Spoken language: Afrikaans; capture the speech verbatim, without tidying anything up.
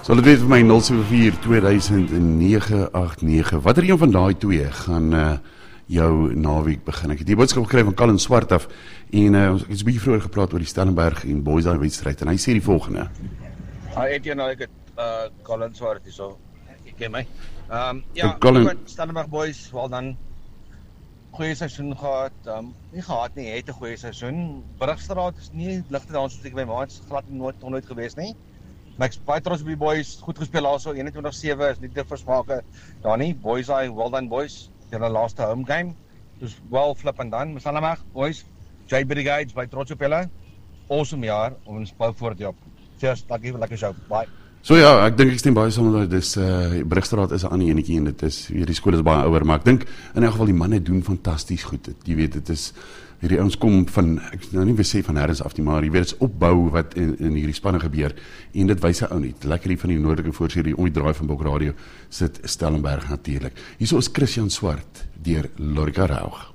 Sal dit weet vir my nul sewe vier twee duisend nege agt nege. Watter een van daai twee gaan uh, jou naweek begin? Ek het die boodskap gekry van Colin Swart af en uh, ons het 'n bietjie vroeër gepraat oor die Stellenberg en Boyside wedstryd en hy sê die volgende. Hy het hier nou ek het uh, Colin Swart hier so. Ek ken my. Ehm um, ja, so, Colin... Stellenberg boys, wel dan goeie seisoen gehad. Um, nie gehad nie, het 'n goeie seisoen. Brugstraat is nie ligte daar soos ek by maats glad nooit nooit gewees nie. Maar ek baie trots op die boys, goed gespeel daarso, eenentwintig sewe is nie te versmaak daar nie. Boys, hy well done boys. Hulle laaste home game. Dus wel flip en dan. Stellenberg boys, J Brigades, baie trots op julle. Awesome jaar, ons bou voort op. Cheers, dankie vir lekker show. Bye. So ja, ek dink ek stem baie saam met dit. Dis uh Brugstraat is 'n ander enetjie en dit is weer die skool is baie ouer, maar ek dink in 'n geval die manne doen fantasties goed. Dit, jy weet, dit is hierdie ouens kom van ek nou nie wil sê van nêrens af nie, maar jy weet dit's opbou wat in, in hierdie spanne gebeur en dit wys hy ou net. Lekker hier van die noordelike voorserie om die draai van Bok Radio sit Stellenberg natuurlik. Hierso is Christian Swart deur Lorika Raug.